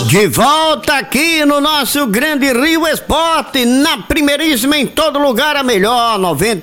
De volta aqui no nosso Grande Rio Esporte, na primeiríssima em todo lugar, a melhor,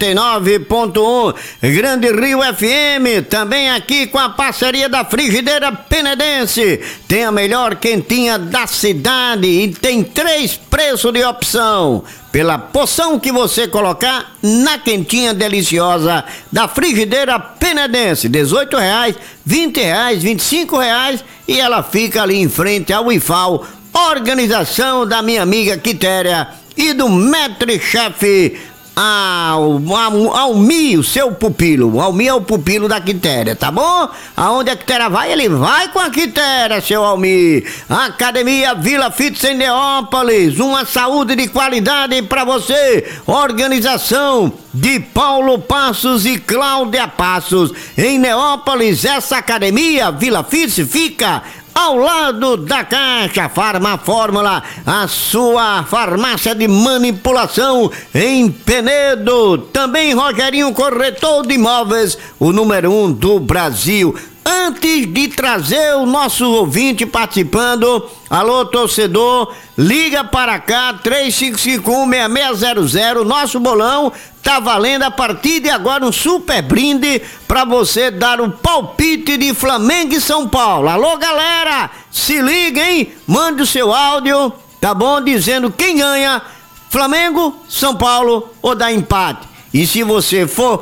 99.1 Grande Rio FM, também aqui com a parceria da Frigideira Penedense, tem a melhor quentinha da cidade e tem 3 preços de opção. Pela porção que você colocar na quentinha deliciosa da Frigideira Penedense, R$18, R$20, R$25 e ela fica ali em frente ao IFAL, organização da minha amiga Quitéria e do Maître-Chef Almi, o seu pupilo. O Almi é o pupilo da Quitéria, tá bom? Aonde a Quitéria vai, ele vai com a Quitéria, seu Almi. Academia Vila Fitness em Neópolis, uma saúde de qualidade pra você. Organização de Paulo Passos e Cláudia Passos. Em Neópolis, essa academia Vila Fitness fica ao lado da Caixa Fórmula, a sua farmácia de manipulação em Penedo. Também Rogerinho Corretor de Imóveis, o número 1 do Brasil. Antes de trazer o nosso ouvinte participando, alô torcedor, liga para cá, 3551-6600, nosso bolão tá valendo a partir de agora um super brinde para você dar o palpite de Flamengo e São Paulo. Alô galera, se liga, hein? Mande o seu áudio, tá bom? Dizendo quem ganha, Flamengo, São Paulo ou dá empate. E se você for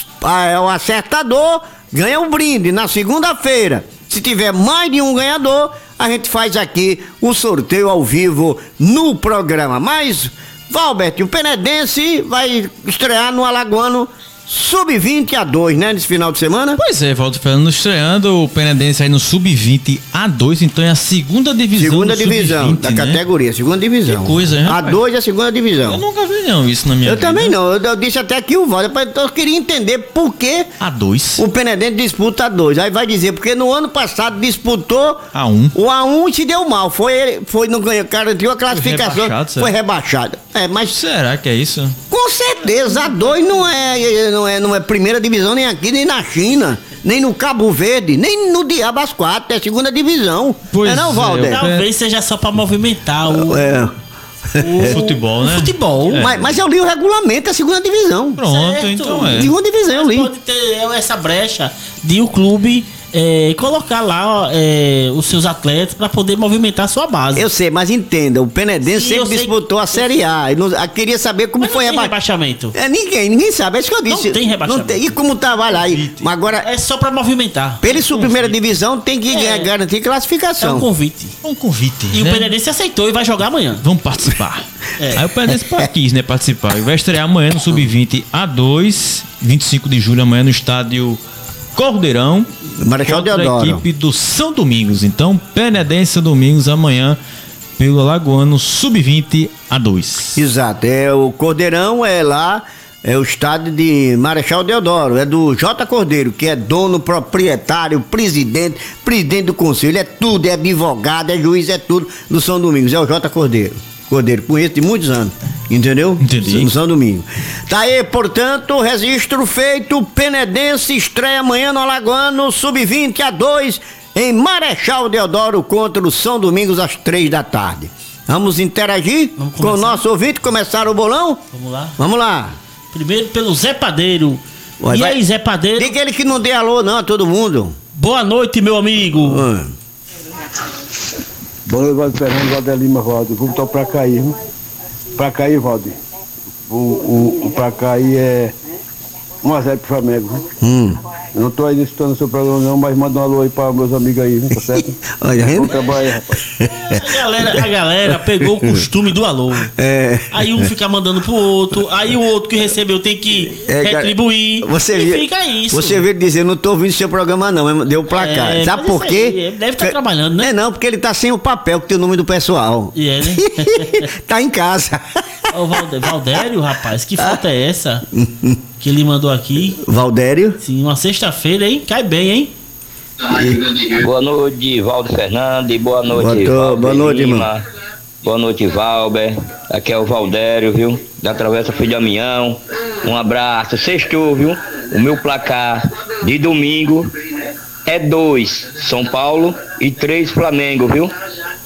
o acertador, ganha um brinde na segunda-feira. Se tiver mais de um ganhador, a gente faz aqui o sorteio ao vivo no programa. Mas, Valbert, o Penedense vai estrear no Alagoano Sub-20 A2, né, nesse final de semana? Pois é, Valdo Fernando estreando o Penedense aí no Sub-20 A2, então é a segunda divisão. Segunda divisão da categoria, segunda divisão. Que coisa, hein, rapaz? A2 é a segunda divisão. Eu nunca vi não isso na minha vida. Eu também não, eu disse até aqui o Valdo, eu queria entender por que A2. o Penedense disputa A2. Aí vai dizer, porque no ano passado disputou A1. O A1 e se deu mal, foi não ganhou, garantiu a classificação, foi rebaixado. É, mas será que é isso? Com certeza, A2 não é primeira divisão nem aqui, nem na China, nem no Cabo Verde, nem no Diabas 4, é segunda divisão. Pois não, Valder? Talvez seja só pra movimentar o futebol, né? Futebol. Mas eu li o regulamento da segunda divisão. Pronto, certo. então é. Segunda divisão eu li. Pode ter essa brecha de o clube colocar lá os seus atletas para poder movimentar a sua base. Eu sei, mas entenda, o Penedense sempre disputou a Série A. Eu queria saber como foi rebaixamento. Ninguém sabe, é isso que eu disse. Não tem rebaixamento. E como tava lá? Agora, é só para movimentar. Pra ele subir primeira divisão tem que garantir classificação. É um convite. né? E o Penedense aceitou e vai jogar amanhã. Vamos participar. Aí o Penedense quis, né, participar. E vai estrear amanhã no Sub-20 A2, 25 de julho, amanhã no estádio Cordeirão, Marechal Deodoro, a equipe do São Domingos. Então, Penedense São Domingos amanhã pelo Alagoano Sub-20 A2. Exato, o Cordeirão é lá, é o estádio de Marechal Deodoro, é do J. Cordeiro, que é dono, proprietário, presidente do conselho, é tudo, é advogado, é juiz, é tudo do São Domingos, é o J. Cordeiro, conheço de muitos anos, entendeu? Entendi. No São Domingo. Tá aí, portanto, registro feito, Penedense estreia amanhã no Alagoano, Sub-20 A2, em Marechal Deodoro contra o São Domingos às 3 da tarde. Vamos interagir com o nosso ouvinte, começar o bolão? Vamos lá. Primeiro pelo Zé Padeiro. Aí, Zé Padeiro? Diga ele que não dê alô não a todo mundo. Boa noite, meu amigo. Boa noite, Valdir Fernando, Valdir Lima, Valdir. Vamos botar pra cair, viu? Pra cair, Valdir. O pra cair é 1-0 pro Flamengo, viu? Eu não tô aí no seu programa não, mas manda um alô aí para meus amigos aí, viu? Tá certo? Olha aí. Vamos trabalhar, rapaz. A galera pegou o costume do alô. Aí um fica mandando pro outro, aí o outro que recebeu tem que retribuir. Fica isso. Você veio dizer, não tô ouvindo seu programa não, deu pra cá. Sabe por quê? Deve estar trabalhando, né? Não, porque ele tá sem o papel que tem o nome do pessoal. Né? Tá em casa. Ô Valdério, rapaz, que falta é essa? Que ele mandou aqui. Valdério? Sim, uma sexta-feira, hein? Cai bem, hein? Boa noite, Valdo Fernandes. Boa noite, boa noite, irmão. Boa noite, Valber. Aqui é o Valdério, viu? Da Travessa Filho de Amião. Um abraço. Sextou, viu? O meu placar de domingo é 2 São Paulo e 3 Flamengo, viu?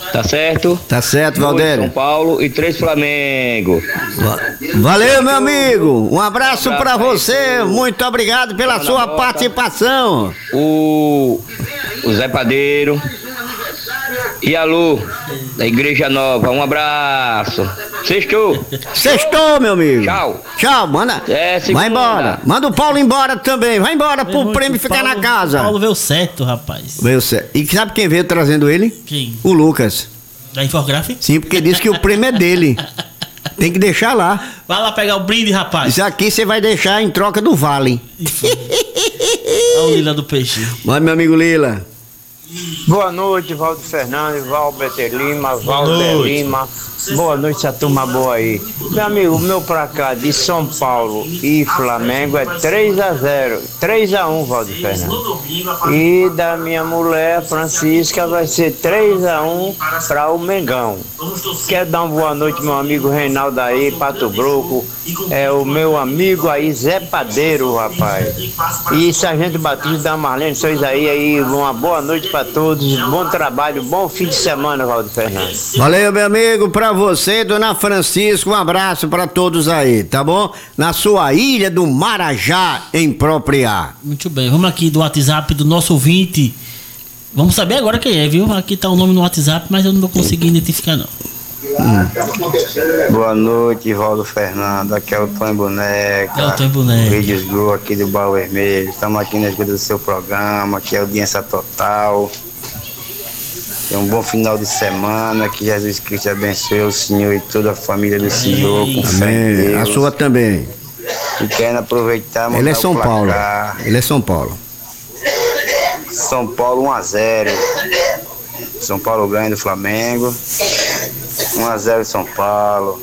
Tá certo? Tá certo, Valdério. São Paulo e 3 Flamengo. Valeu, meu amigo. Um abraço pra você. Muito obrigado pela sua participação. O Zé Padeiro e a Lu, da Igreja Nova. Um abraço. Sextou, meu amigo. Tchau. Tchau, manda. Vai embora. Manda o Paulo embora também. Vai embora pro prêmio ficar na casa. O Paulo veio certo, rapaz. Veio certo. E sabe quem veio trazendo ele? Quem? O Lucas. Da Infographic? Sim, porque disse que o prêmio é dele. Tem que deixar lá. Vai lá pegar o brinde, rapaz. Isso aqui você vai deixar em troca do vale. Olha o Lila do Peixe. Vai, meu amigo Lila. Boa noite, Valdo Fernandes, Valber Lima, Valder Lima. Boa noite, essa turma boa aí. Meu amigo, o meu placar de São Paulo e Flamengo é 3-0, 3-1, Valdo Fernandes. E da minha mulher, Francisca, vai ser 3-1 para o Mengão. Quero dar uma boa noite, meu amigo Reinaldo aí, Pato Broco. É o meu amigo aí, Zé Padeiro, rapaz. E Sargento Batista da Marlene, sois aí, uma boa noite para todos. Bom trabalho, bom fim de semana, Valdo Fernandes. Valeu, meu amigo, pra você, dona Francisca, um abraço pra todos aí, tá bom? Na sua ilha do Marajá, em Propriá. Muito bem, vamos aqui do WhatsApp do nosso ouvinte. Vamos saber agora quem é, viu? Aqui tá o nome no WhatsApp, mas eu não vou conseguir identificar, não. Boa noite, Valdo Fernando. Aqui é o Tom Boneca. É o Tom Boneca. Vídeos Globo aqui do Barro Vermelho. Estamos aqui na escuta do seu programa, que é audiência total. Tenha um bom final de semana. Que Jesus Cristo abençoe o Senhor e toda a família do Senhor. Com fé em Deus. A sua também. E querendo aproveitar. Ele é São Paulo. Ele é São Paulo. São Paulo 1-0. São Paulo ganha do Flamengo. 1-0 São Paulo.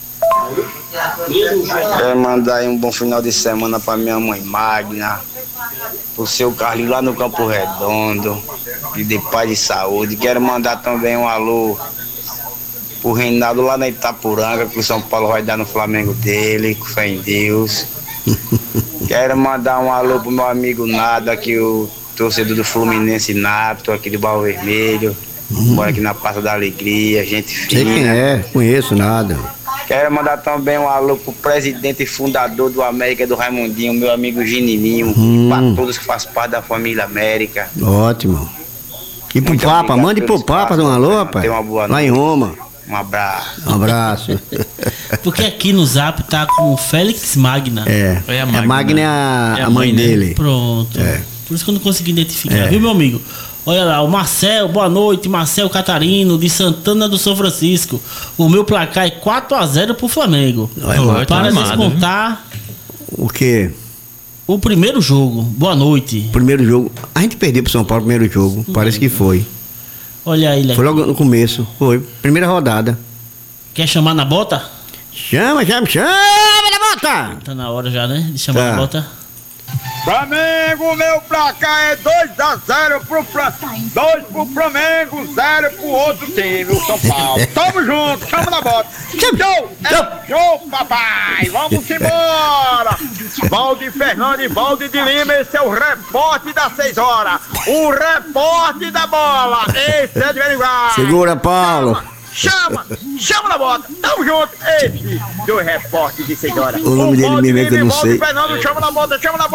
Quero mandar aí um bom final de semana pra minha mãe Magna, pro seu Carlinhos lá no Campo Redondo, e de paz e saúde. Quero mandar também um alô pro Reinaldo lá na Itapuranga, que o São Paulo vai dar no Flamengo dele, com fé em Deus. Quero mandar um alô pro meu amigo Nado, aqui o torcedor do Fluminense Nato, aqui de Barro Vermelho. Mora aqui na Praça da Alegria, gente fina. Sei quem é, conheço nada. Quero mandar também um alô pro presidente e fundador do América, do Raimundinho, meu amigo Ginininho, e para todos que fazem parte da família América. Ótimo. E pro Muito Papa, mande pro Papa um alô, rapaz. Tenha uma boa lá noite. Em Roma. Um abraço. Um abraço. Porque aqui no Zap tá com o Félix Magna. A Magna é a mãe dele. Né? Pronto. Por isso que eu não consegui identificar, viu, meu amigo? Olha lá, o Marcel, boa noite, Marcel Catarino, de Santana do São Francisco. O meu placar é 4-0 pro Flamengo. Para descontar. O quê? O primeiro jogo. Boa noite. Primeiro jogo. A gente perdeu pro São Paulo o primeiro jogo. Parece que foi. Olha aí, Léo. Foi logo no começo. Foi. Primeira rodada. Quer chamar na bota? Chama na bota! Tá na hora já, né? De chamar na bota. Flamengo, meu placar é 2-0 pro Flamengo, 2 pro Flamengo, 0 pro outro time, o São Paulo. Tamo junto, chama na bota. Show, papai, vamos embora. Valde Fernandes, Valde de Lima, esse é o repórter das 6 horas. O repórter da bola, esse é de Veriguá. Segura, Paulo. Chama na bota, tamo junto, esse do repórter de 6 horas. O nome dele mesmo é que eu não sei. Fernando, chama na bota, chama,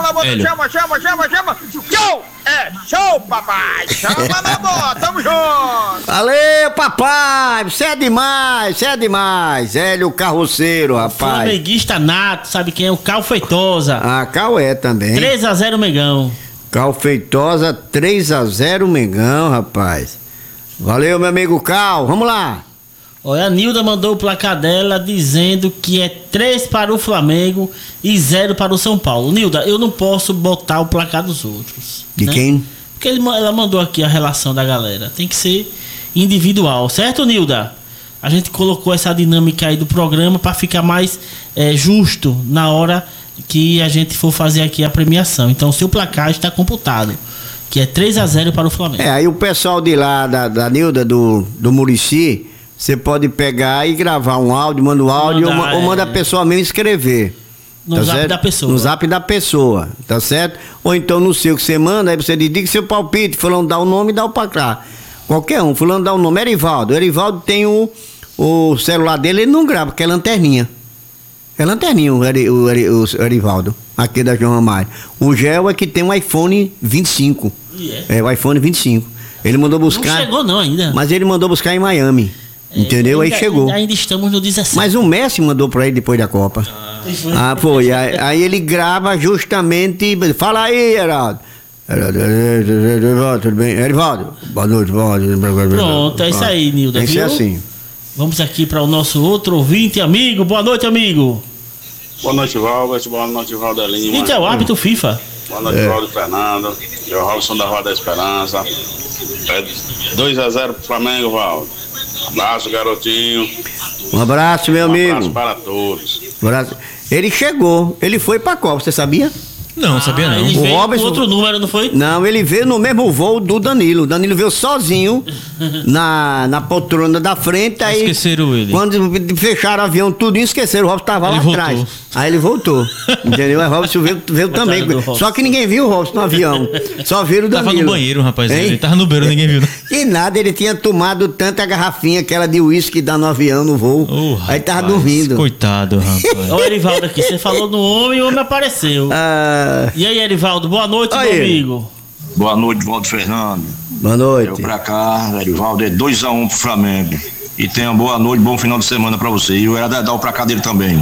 show, papai, chama na bota, tamo junto. Valeu, papai, você é demais, Hélio Carroceiro, rapaz. Flamenguista nato, sabe quem é? O Cal Feitosa. Ah, Cal é também. 3-0 Mengão. Cal Feitosa, 3-0 Mengão, rapaz. Valeu, meu amigo Cal, vamos lá. Olha, a Nilda mandou o placar dela dizendo que é 3 para o Flamengo e 0 para o São Paulo. Nilda, eu não posso botar o placar dos outros. De quem? Porque ela mandou aqui a relação da galera. Tem que ser individual, certo, Nilda? A gente colocou essa dinâmica aí do programa para ficar mais justo na hora que a gente for fazer aqui a premiação. Então, o seu placar está computado, que é 3-0 para o Flamengo. Aí o pessoal de lá, da Nilda, do Murici, você pode pegar e gravar um áudio, manda o áudio ou manda a pessoa mesmo escrever. No tá zap certo? da pessoa. No zap da pessoa, tá certo? Ou então no seu que você manda, aí você diz seu palpite, falando, dá o nome e dá o placar. Qualquer um. Fulano dá o nome, Erivaldo. Erivaldo tem o celular dele, ele não grava, porque é lanterninha. É lanterninha o Erivaldo, aqui da João Ramalho. O Gel é que tem um iPhone 25. É o iPhone 25. Ele mandou buscar. Não chegou não ainda. Mas ele mandou buscar em Miami. Entendeu? Aí chegou. Ainda estamos no 17. Mas o Messi mandou pra ele depois da Copa. Foi. Aí ele grava justamente. Fala aí, Heraldo. Tudo bem? Erivaldo, boa noite. Pronto, é isso aí, Nilda. Tem que ser assim. Vamos aqui para o nosso outro ouvinte, amigo. Boa noite, amigo. Boa noite, Valber. Boa noite, Valder Lima. E teu hábito FIFA? Boa noite, Valder Fernando. E o Robson da Roda da Esperança. 2-0 pro Flamengo, Valder. Abraço, garotinho. Um abraço, meu amigo. Um abraço para todos. Ele chegou, ele foi pra Copa, você sabia? Não, sabia não. Ele veio com outro número, não foi? Não, ele veio no mesmo voo do Danilo. O Danilo veio sozinho na poltrona da frente. Aí esqueceram ele. Quando fecharam o avião, tudo esqueceram. O Robson tava lá atrás. Aí ele voltou. Entendeu? Aí o Robson veio também. Só que ninguém viu o Robson no avião. Só viram o Danilo. Tava no banheiro, rapaz. Ele tava no banheiro, ninguém viu. E nada, ele tinha tomado tanta garrafinha, aquela de uísque dá no avião, no voo. Aí tava dormindo. Coitado, rapaz. Olha o Erivaldo aqui, você falou no homem e o homem apareceu. E aí, Erivaldo, boa noite, meu amigo. Boa noite, Valdo Fernando. Boa noite. Eu pra cá, Erivaldo, é 2-1 pro Flamengo. E tenha boa noite, bom final de semana pra você. E o Heraldo dá o pra cá dele também.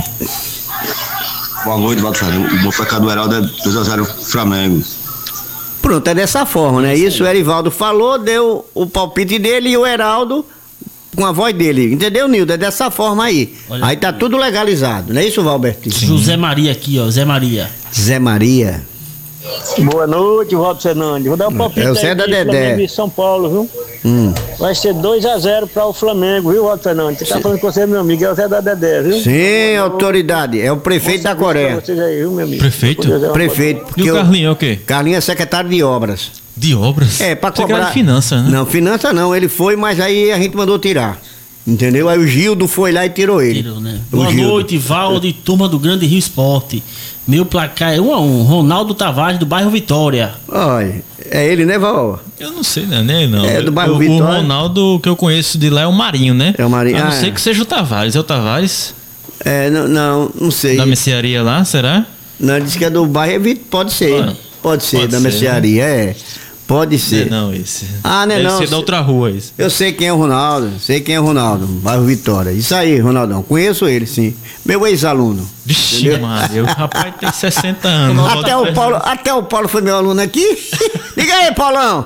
Boa noite, Valdo Fernando. O bom pra cá do Heraldo é 2-0 Flamengo. Pronto, é dessa forma, né? Isso o Erivaldo falou, deu o palpite dele e o Heraldo com a voz dele. Entendeu, Nildo? É dessa forma aí. Olha, aí tá tudo legalizado, não é isso, Valbertinho? José Maria aqui, ó. Zé Maria. Zé Maria. Boa noite, Valdo Fernandes. Vou dar um palpite aí Zé da Flamengo Dedé. e São Paulo, viu? Vai ser 2-0 para o Flamengo, viu, Valdo Fernandes? Você tá falando com você, meu amigo, é o Zé da Dedé, viu? Sim, autoridade. É o prefeito da Coreia. Vocês aí, viu, meu amigo? Prefeito? Prefeito. E o Carlinhos é o quê? Carlinhos é secretário de obras. De obras? É, pra cobrar. De finança, né? Não, finança não. Ele foi, mas aí a gente mandou tirar. Entendeu? Aí o Gildo foi lá e tirou ele. Tirou, né? Boa noite, Valdo e turma do Grande Rio Esporte. Meu placar é 1-1. Ronaldo Tavares, do bairro Vitória. Olha, é ele, né, Val? Eu não sei, né? Não. É do bairro Vitória. O Ronaldo que eu conheço de lá é o Marinho, né? É o Marinho. A não ser que seja o Tavares. É o Tavares? É, não sei. Da mercearia lá, será? Não, disse que é do bairro, pode ser. Pode ser, da mercearia, é. Pode ser. Não, esse. Ah, né? Deve não. ser da outra rua, esse. Eu sei quem é o Ronaldo. Bairro Vitória. Isso aí, Ronaldão. Conheço ele, sim. Meu ex-aluno. Vixe, Maria. O rapaz tem 60 anos. Até o Paulo foi meu aluno aqui. Liga aí, Paulão.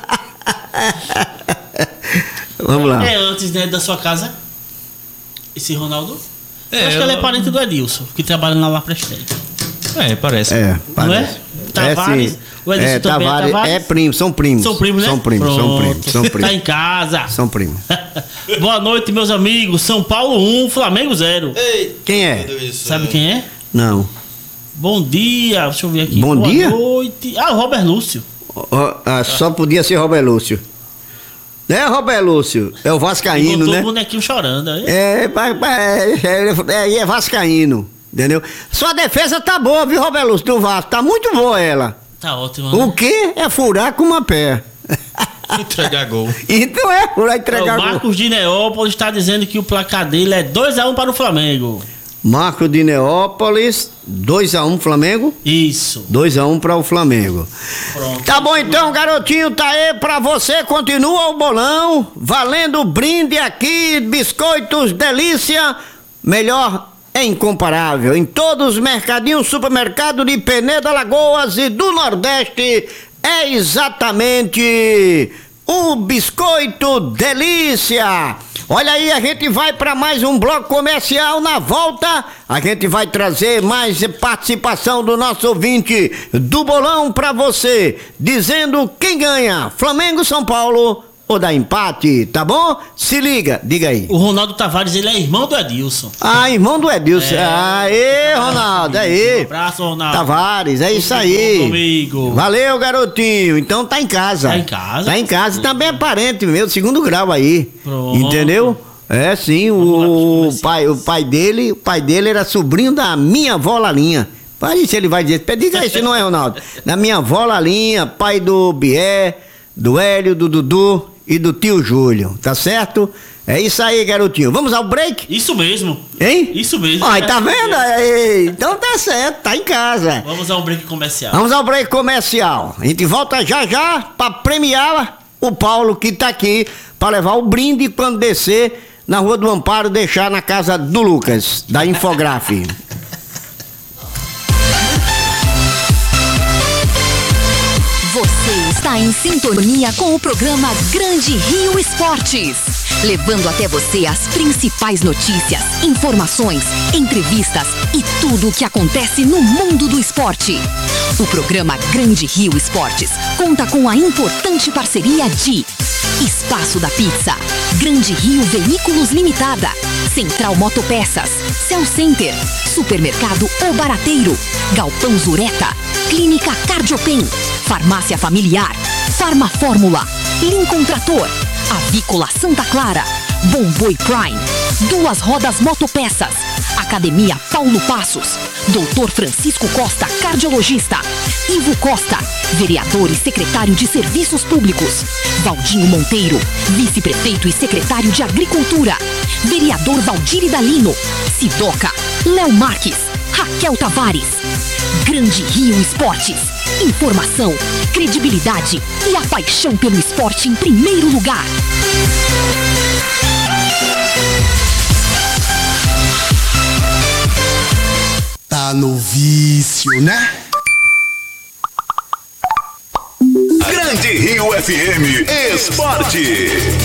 Vamos lá. É antes, né, da sua casa? Esse Ronaldo? Eu acho que ele é parente do Edilson, que trabalha na La Prestério. Parece. Não é? Tavares. O Edilson também é Tavares? É primo, são primos. São primos, né? São primos. Tá em casa. São primos. Boa noite, meus amigos. São Paulo 1, Flamengo 0. Ei, quem é? Sabe quem é? Não. Bom dia, deixa eu ver aqui. Bom dia? Boa noite. O Robert Lúcio. Só podia ser Robert Lúcio. Né, Robert Lúcio? É o vascaíno, né? O bonequinho chorando. É vascaíno. Entendeu? Sua defesa tá boa, viu, Robert Lúcio, do Vasco? Tá muito boa ela. Tá ótimo. O quê? É furar com uma pé. Entregar gol. Então é furar e entregar gol. O Marcos de Neópolis está dizendo que o placar dele é 2-1 para o Flamengo. Marcos de Neópolis, 2-1 Flamengo? Isso. 2-1 para o Flamengo. Pronto. Tá bom então, garotinho, tá aí pra você. Continua o bolão. Valendo brinde aqui, biscoitos delícia. Melhor é incomparável. Em todos os mercadinhos, supermercado de Peneda, Lagoas e do Nordeste, é exatamente o biscoito delícia. Olha aí, a gente vai para mais um bloco comercial. Na volta, a gente vai trazer mais participação do nosso ouvinte do bolão para você, dizendo quem ganha, Flamengo, São Paulo ou dá empate, tá bom? Se liga, diga aí. O Ronaldo Tavares, ele é irmão do Edilson. Irmão do Edilson. Aê, Ronaldo, aí. Um abraço, Ronaldo. Tavares, é isso aí. Amigo. Valeu, garotinho. Então tá em casa. Tá em casa? Tá em casa e também é parente meu, segundo grau aí. Pronto. Entendeu? É, sim, o pai dele era sobrinho da minha avó Lalinha. Parece ele vai dizer, diga aí se não é, Ronaldo. Da minha avó Lalinha, pai do Bié, do Hélio, do Dudu e do tio Júlio, tá certo? É isso aí, garotinho. Vamos ao break? Isso mesmo. Hein? Isso mesmo. Ai, tá vendo? Então tá certo, tá em casa. Vamos ao break comercial. Vamos ao break comercial. A gente volta já já pra premiar o Paulo que tá aqui pra levar o brinde quando descer na Rua do Amparo, deixar na casa do Lucas, da Infografe. Você está em sintonia com o programa Grande Rio Esportes, levando até você as principais notícias, informações, entrevistas e tudo o que acontece no mundo do esporte. O programa Grande Rio Esportes conta com a importante parceria de Espaço da Pizza, Grande Rio Veículos Limitada, Central Motopeças, Cell Center, Supermercado O Barateiro, Galpão Zureta, Clínica Cardiopen, Farmácia Familiar, Farma Fórmula, Lincoln Trator, Avícola Santa Clara, Bomboi Prime, Duas Rodas Motopeças, Academia Paulo Passos, Dr. Francisco Costa, cardiologista, Ivo Costa, vereador e secretário de Serviços Públicos, Valdinho Monteiro, vice-prefeito e secretário de Agricultura, vereador Valdir Idalino, Sidoca, Léo Marques, Raquel Tavares. Grande Rio Esportes. Informação, credibilidade e a paixão pelo esporte em primeiro lugar. Tá no vício, né? Grande Rio FM Esporte.